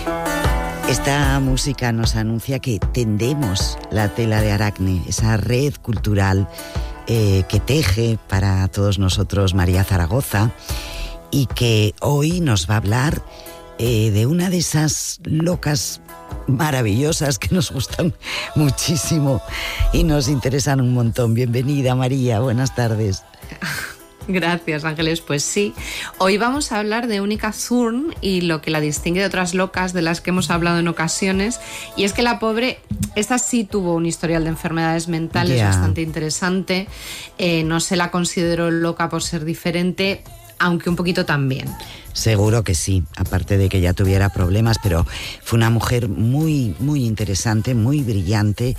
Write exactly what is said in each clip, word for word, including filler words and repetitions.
Esta música nos anuncia que tendemos la tela de Aracne, esa red cultural eh, que teje para todos nosotros María Zaragoza, y que hoy nos va a hablar eh, de una de esas locas maravillosas que nos gustan muchísimo y nos interesan un montón. Bienvenida, María, buenas tardes. Gracias, Ángeles. Pues sí, hoy vamos a hablar de Única Thurn y lo que la distingue de otras locas de las que hemos hablado en ocasiones, y es que la pobre, esta sí tuvo un historial de enfermedades mentales yeah. bastante interesante. Eh, no se la consideró loca por ser diferente, aunque un poquito también. Seguro que sí, aparte de que ya tuviera problemas, pero fue una mujer muy, muy interesante, muy brillante,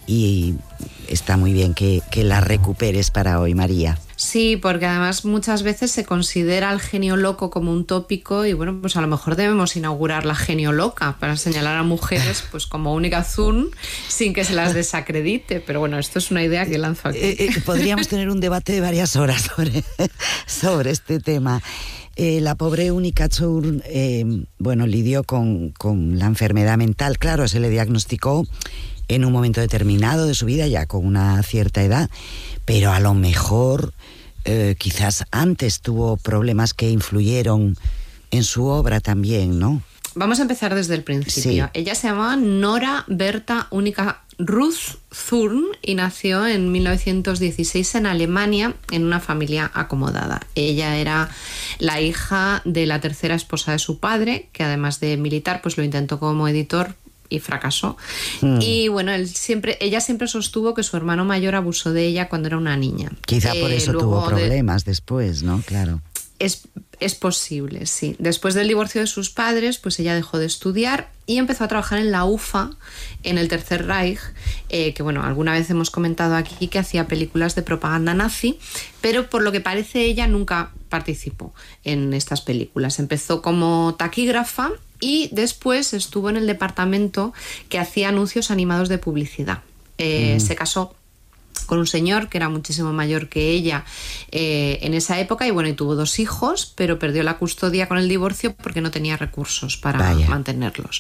y está muy bien que, que la recuperes para hoy, María. Sí, porque además muchas veces se considera al genio loco como un tópico, y bueno, pues a lo mejor debemos inaugurar la genio loca para señalar a mujeres pues como Única Thurn sin que se las desacredite, pero bueno, esto es una idea que lanzo aquí. Eh, eh, podríamos tener un debate de varias horas sobre, sobre este tema. Eh, la pobre Única Thurn, eh, bueno, lidió con, con la enfermedad mental. Claro, se le diagnosticó en un momento determinado de su vida, ya con una cierta edad, pero a lo mejor eh, quizás antes tuvo problemas que influyeron en su obra también, ¿no? Vamos a empezar desde el principio. Sí. Ella se llamaba Nora Berta Única Ruth Thurn y nació en mil novecientos dieciséis en Alemania, en una familia acomodada. Ella era la hija de la tercera esposa de su padre, que además de militar, pues lo intentó como editor y fracasó. Mm. Y bueno, él siempre, ella siempre sostuvo que su hermano mayor abusó de ella cuando era una niña. Quizá por eso eh, tuvo problemas de... después, ¿no? Claro. Es, es posible, sí. Después del divorcio de sus padres, pues ella dejó de estudiar y empezó a trabajar en la U F A, en el Tercer Reich, eh, que bueno, alguna vez hemos comentado aquí que hacía películas de propaganda nazi, pero por lo que parece ella nunca participó en estas películas. Empezó como taquígrafa y después estuvo en el departamento que hacía anuncios animados de publicidad. Eh, mm. Se casó con un señor que era muchísimo mayor que ella eh, en esa época, y bueno, y tuvo dos hijos, pero perdió la custodia con el divorcio porque no tenía recursos para Vaya. mantenerlos.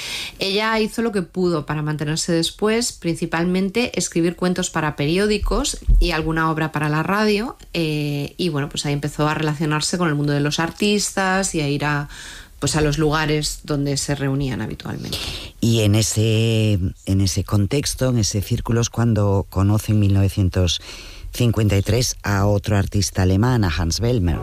Ella hizo lo que pudo para mantenerse después, principalmente escribir cuentos para periódicos y alguna obra para la radio, eh, y bueno, pues ahí empezó a relacionarse con el mundo de los artistas y a ir a pues a los lugares donde se reunían habitualmente. Y en ese, en ese contexto, en ese círculo, es cuando conoce en mil novecientos cincuenta y tres a otro artista alemán, a Hans Bellmer.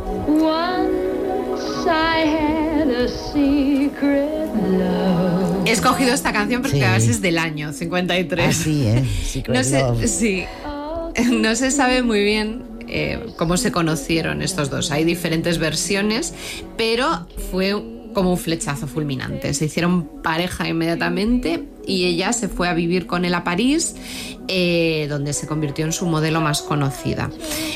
He escogido esta canción porque sí. además es del año cincuenta y tres. Así, ¿eh? no, se, sí. no se sabe muy bien eh, cómo se conocieron estos dos. Hay diferentes versiones, pero fue como un flechazo fulminante. Se hicieron pareja inmediatamente y ella se fue a vivir con él a París, eh, donde se convirtió en su modelo más conocida.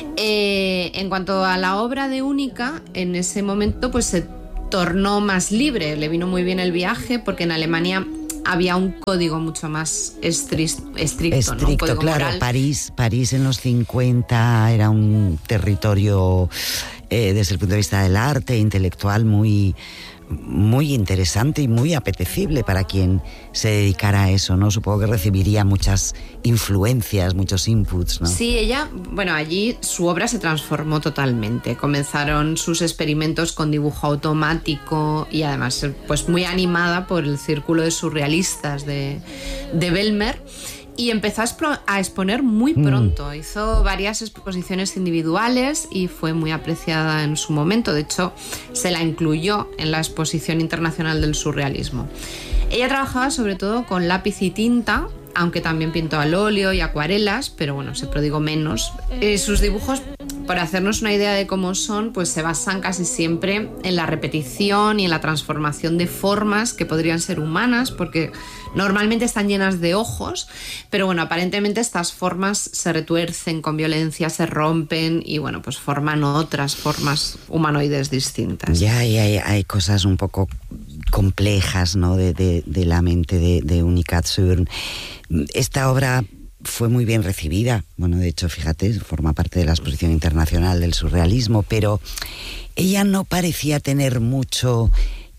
Eh, en cuanto a la obra de Única, en ese momento pues se tornó más libre. Le vino muy bien el viaje porque en Alemania había un código mucho más estricto, estricto, ¿no? Un código claro. moral. París, París en los cincuenta era un territorio eh, desde el punto de vista del arte intelectual muy muy interesante y muy apetecible para quien se dedicara a eso, ¿no? Supongo que recibiría muchas influencias, muchos inputs, ¿no? Sí, ella, bueno, allí su obra se transformó totalmente. Comenzaron sus experimentos con dibujo automático y además pues muy animada por el círculo de surrealistas de, de Bellmer. Y empezó a exponer muy pronto. Mm. Hizo varias exposiciones individuales y fue muy apreciada en su momento. De hecho, se la incluyó en la Exposición Internacional del Surrealismo. Ella trabajaba sobre todo con lápiz y tinta, aunque también pintó al óleo y acuarelas, pero bueno, se prodigó menos. Eh, sus dibujos, para hacernos una idea de cómo son, pues se basan casi siempre en la repetición y en la transformación de formas que podrían ser humanas, porque normalmente están llenas de ojos, pero bueno, aparentemente estas formas se retuercen con violencia, se rompen y bueno, pues forman otras formas humanoides distintas. Ya hay, hay, hay cosas un poco complejas, ¿no? de, de, de la mente de, de Única Thurn. Esta obra fue muy bien recibida, bueno, de hecho, fíjate, forma parte de la Exposición Internacional del Surrealismo, pero ella no parecía tener mucho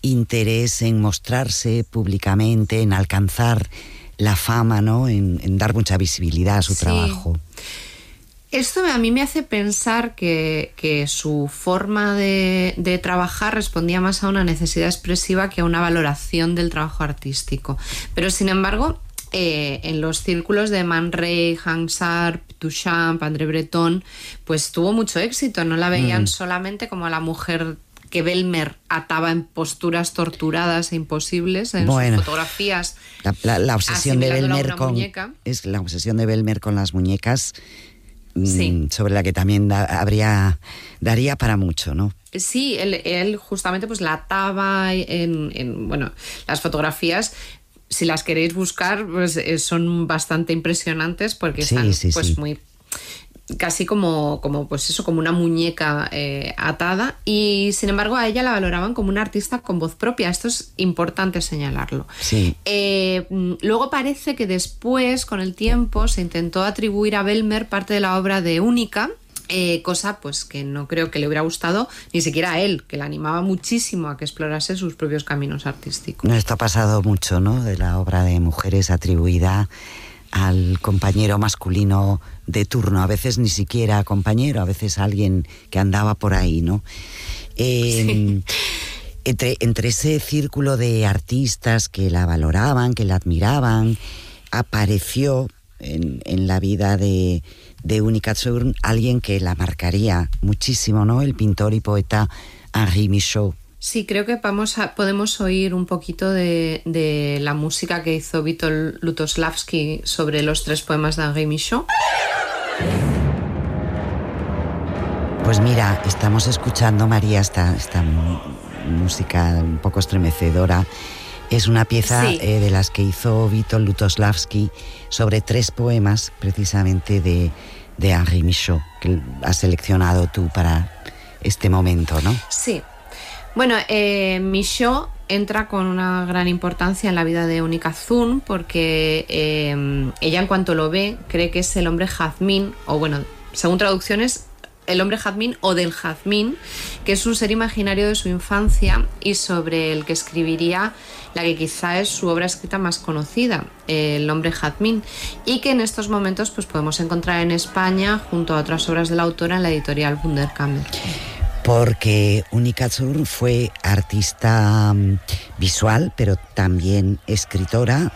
interés en mostrarse públicamente, en alcanzar la fama, ¿no? En, en dar mucha visibilidad a su sí. trabajo. Esto a mí me hace pensar que, que su forma de, de trabajar respondía más a una necesidad expresiva que a una valoración del trabajo artístico. Pero sin embargo, eh, en los círculos de Man Ray, Hank Sharp, Duchamp, André Breton, pues tuvo mucho éxito. No la veían mm. solamente como a la mujer que Bellmer ataba en posturas torturadas e imposibles en bueno, sus fotografías. La, la, la obsesión de Bellmer con muñeca. Es la obsesión de Bellmer con las muñecas. Sí. Sobre la que también da, habría daría para mucho, ¿no? Sí, él, él justamente pues la ataba en, en bueno, las fotografías, si las queréis buscar, pues son bastante impresionantes porque sí, están sí, pues sí. muy casi como, como pues eso, como una muñeca eh, atada, y sin embargo a ella la valoraban como una artista con voz propia. Esto es importante señalarlo. Sí. Eh, luego parece que después, con el tiempo, se intentó atribuir a Bellmer parte de la obra de Única, eh, cosa pues que no creo que le hubiera gustado ni siquiera a él, que le animaba muchísimo a que explorase sus propios caminos artísticos. Esto ha pasado mucho, ¿no? De la obra de mujeres atribuida al compañero masculino de turno, a veces ni siquiera compañero, a veces alguien que andaba por ahí, ¿no? Eh, sí. entre, entre ese círculo de artistas que la valoraban, que la admiraban, apareció en, en la vida de, de Única Thurn alguien que la marcaría muchísimo, ¿no? El pintor y poeta Henri Michaud. Sí, creo que vamos a, podemos oír un poquito de, de la música que hizo Witold Lutosławski sobre los tres poemas de Henri Michaud. Pues mira, estamos escuchando, María, esta, esta música un poco estremecedora. Es una pieza sí. eh, de las que hizo Witold Lutosławski sobre tres poemas precisamente de, de Henri Michaud, que has seleccionado tú para este momento, ¿no? Sí. Bueno, eh, Michaud entra con una gran importancia en la vida de Única Thurn porque eh, ella, en cuanto lo ve, cree que es el hombre jazmín, o bueno, según traducciones, el hombre jazmín o del jazmín, que es un ser imaginario de su infancia y sobre el que escribiría la que quizá es su obra escrita más conocida, El hombre jazmín, y que en estos momentos pues podemos encontrar en España junto a otras obras de la autora en la editorial Wunderkammer. Porque Única Thurn fue artista um, visual, pero también escritora.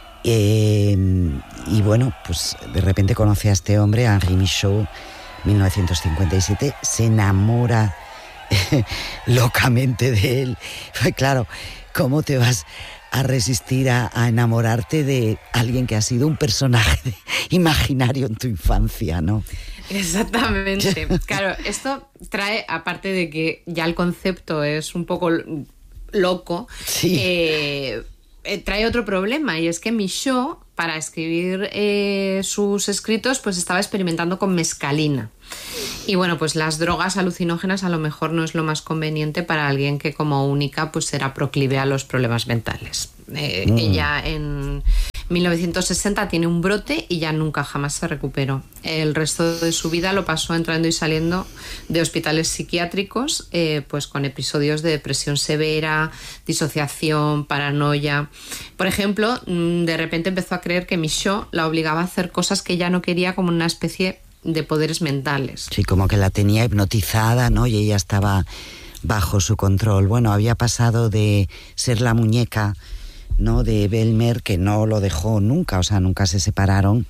Eh, y bueno, pues de repente conoce a este hombre, a Henri Michaud, mil novecientos cincuenta y siete, se enamora eh, locamente de él. Claro, ¿cómo te vas a resistir a, a enamorarte de alguien que ha sido un personaje imaginario en tu infancia, ¿no? Exactamente. Claro, esto trae, aparte de que ya el concepto es un poco loco, sí. eh, trae otro problema, y es que Michaud, para escribir eh, sus escritos, pues estaba experimentando con mescalina. Y bueno, pues las drogas alucinógenas a lo mejor no es lo más conveniente para alguien que, como Única, pues era proclive a los problemas mentales. Eh, mm. Ella en mil novecientos sesenta tiene un brote y ya nunca jamás se recuperó. El resto de su vida lo pasó entrando y saliendo de hospitales psiquiátricos, eh, pues con episodios de depresión severa, disociación, paranoia. Por ejemplo, de repente empezó a creer que Michaud la obligaba a hacer cosas que ella no quería, como una especie de poderes mentales. Sí, como que la tenía hipnotizada, ¿no? Y ella estaba bajo su control. Bueno, había pasado de ser la muñeca, ¿no?, de Bellmer, que no lo dejó nunca, o sea, nunca se separaron,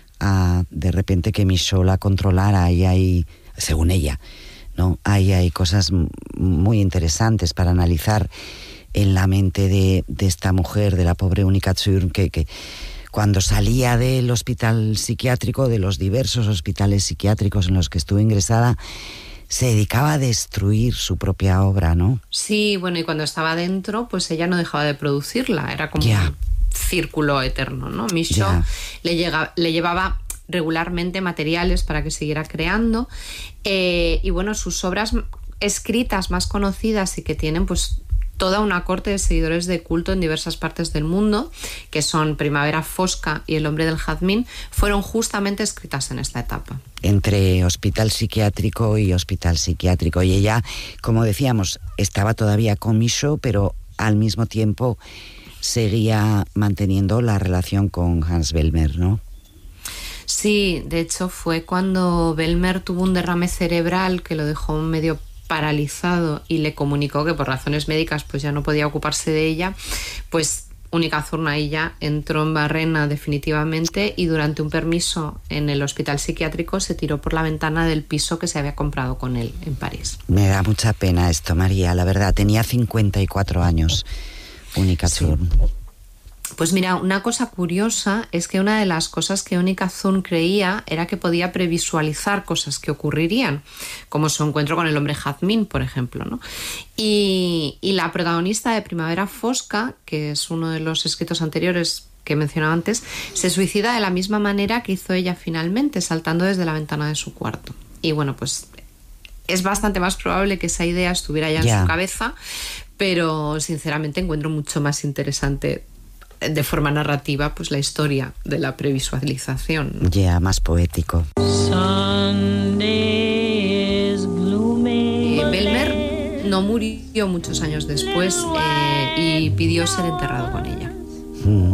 a de repente que Michaud la controlara. Y hay, según ella, ¿no?, ahí hay cosas muy interesantes para analizar en la mente de, de esta mujer, de la pobre Única Thurn, que, que cuando salía del hospital psiquiátrico, de los diversos hospitales psiquiátricos en los que estuvo ingresada, se dedicaba a destruir su propia obra, ¿no? Sí, bueno, y cuando estaba dentro, pues ella no dejaba de producirla, era como yeah. un círculo eterno, ¿no? Michaud yeah. le, llega, le llevaba regularmente materiales para que siguiera creando, eh, y bueno, sus obras escritas más conocidas y que tienen pues toda una corte de seguidores de culto en diversas partes del mundo, que son Primavera Fosca y El hombre del jazmín, fueron justamente escritas en esta etapa. Entre hospital psiquiátrico y hospital psiquiátrico. Y ella, como decíamos, estaba todavía con Michaud, pero al mismo tiempo seguía manteniendo la relación con Hans Bellmer, ¿no? Sí, de hecho fue cuando Bellmer tuvo un derrame cerebral que lo dejó medio paralizado y le comunicó que por razones médicas pues ya no podía ocuparse de ella, pues Unica Thurn ahí ya entró en Barrena definitivamente y durante un permiso en el hospital psiquiátrico se tiró por la ventana del piso que se había comprado con él en París. Me da mucha pena esto, María, la verdad, tenía cincuenta y cuatro años Unica Thurn. Sí. Pues mira, una cosa curiosa es que una de las cosas que Unica Thurn creía era que podía previsualizar cosas que ocurrirían, como su encuentro con el hombre jazmín, por ejemplo, ¿no? Y, y la protagonista de Primavera Fosca, que es uno de los escritos anteriores que he mencionado antes, se suicida de la misma manera que hizo ella finalmente, saltando desde la ventana de su cuarto. Y bueno, pues es bastante más probable que esa idea estuviera ya yeah. en su cabeza, pero sinceramente encuentro mucho más interesante de forma narrativa pues la historia de la previsualización, ¿no? Ya, yeah, más poético. Eh, Bellmer no murió muchos años después eh, y pidió ser enterrado con ella. Mm.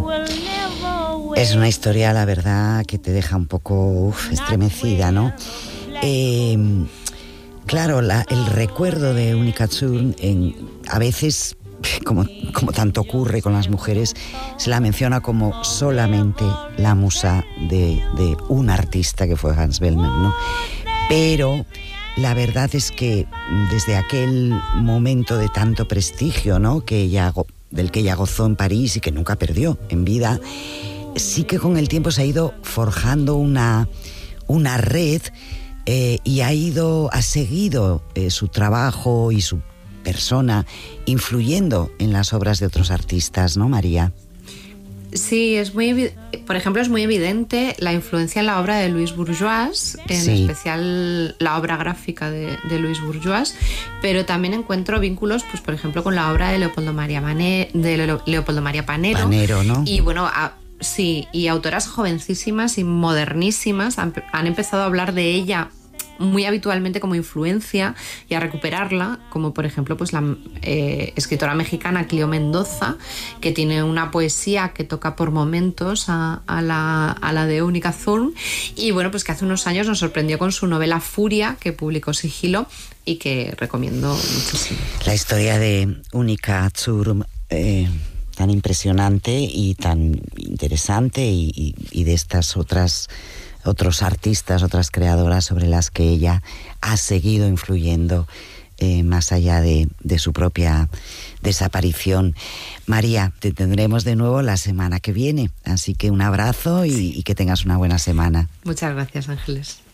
Es una historia, la verdad, que te deja un poco uf, estremecida, ¿no? Eh, claro, la, el recuerdo de Unica Thurn en, a veces... Como, como tanto ocurre con las mujeres, se la menciona como solamente la musa de, de un artista que fue Hans Bellmer, ¿no? Pero la verdad es que desde aquel momento de tanto prestigio, ¿no? que ella, del que ella gozó en París y que nunca perdió en vida, sí que con el tiempo se ha ido forjando una, una red eh, y ha ido, ha seguido eh, su trabajo y su persona influyendo en las obras de otros artistas, ¿no, María? Sí, es muy, por ejemplo, es muy evidente la influencia en la obra de Louis Bourgeois, en sí. especial la obra gráfica de, de Louis Bourgeois, pero también encuentro vínculos, pues por ejemplo, con la obra de Leopoldo María, Mane, de Leopoldo María Panero. Panero, ¿no? Y bueno, a, sí, y autoras jovencísimas y modernísimas han, han empezado a hablar de ella muy habitualmente como influencia y a recuperarla, como por ejemplo pues la eh, escritora mexicana Cleo Mendoza, que tiene una poesía que toca por momentos a, a, la, a la de Unica Thurn, y bueno, pues que hace unos años nos sorprendió con su novela Furia, que publicó Sigilo y que recomiendo muchísimo. La historia de Unica Thurn, eh, tan impresionante y tan interesante, y, y, y de estas otras otros artistas, otras creadoras sobre las que ella ha seguido influyendo eh, más allá de, de su propia desaparición. María, te tendremos de nuevo la semana que viene, así que un abrazo y, y que tengas una buena semana. Muchas gracias, Ángeles.